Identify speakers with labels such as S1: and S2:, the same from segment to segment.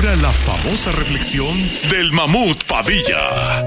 S1: llega la famosa reflexión del Mamut Padilla.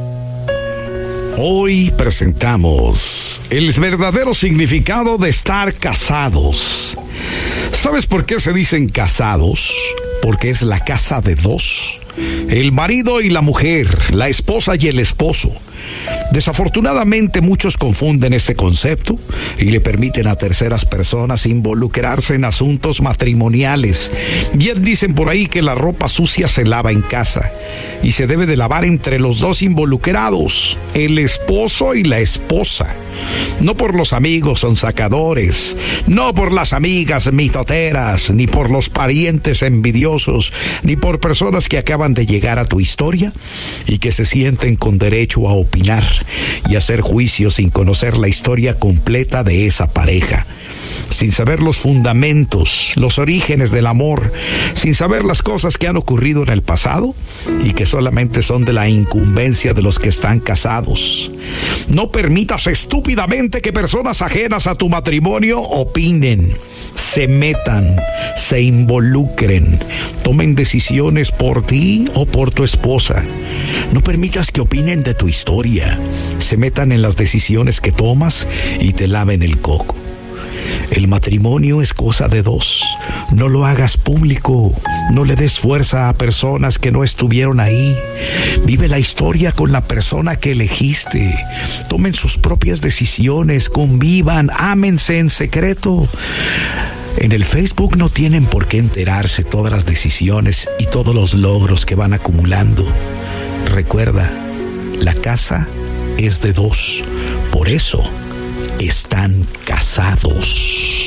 S2: Hoy presentamos el verdadero significado de estar casados. ¿Sabes por qué se dicen casados? Porque es la casa de dos. El marido y la mujer, la esposa y el esposo. Desafortunadamente muchos confunden este concepto y le permiten a terceras personas involucrarse en asuntos matrimoniales. Bien dicen por ahí que la ropa sucia se lava en casa y se debe de lavar entre los dos involucrados, el esposo y la esposa. No por los amigos sonsacadores, no por las amigas mitoteras, ni por los parientes envidiosos, ni por personas que acaban de llegar a tu historia y que se sienten con derecho a opinar y hacer juicios sin conocer la historia completa de esa pareja, sin saber los fundamentos, los orígenes del amor, sin saber las cosas que han ocurrido en el pasado y que solamente son de la incumbencia de los que están casados. No permitas estúpidamente que personas ajenas a tu matrimonio opinen, se metan, se involucren, tomen decisiones por ti o por tu esposa. No permitas que opinen de tu historia, se metan en las decisiones que tomas y te laven el coco. El matrimonio es cosa de dos. No lo hagas público. No le des fuerza a personas que no estuvieron ahí. Vive la historia con la persona que elegiste. Tomen sus propias decisiones, convivan, ámense en secreto. En el Facebook no tienen por qué enterarse todas las decisiones y todos los logros que van acumulando. Recuerda, la casa es de dos. Por eso están casados.